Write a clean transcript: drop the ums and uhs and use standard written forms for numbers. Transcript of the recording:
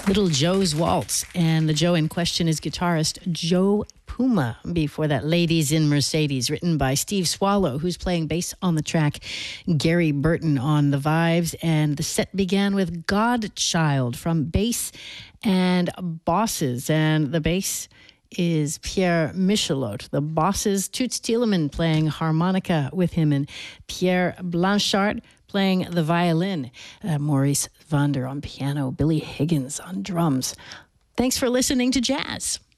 Little Joe's Waltz, and the Joe in question is guitarist Joe Puma. Before that, Ladies in Mercedes, written by Steve Swallow, who's playing bass on the track, Gary Burton on the vibes, and the set began with Godchild from Bass and Bosses, and the bass is Pierre Michelot. The Bosses, Toots Thielemans playing harmonica with him, and Pierre Blanchard playing the violin, Maurice Vander on piano, Billy Higgins on drums. Thanks for listening to Jazz.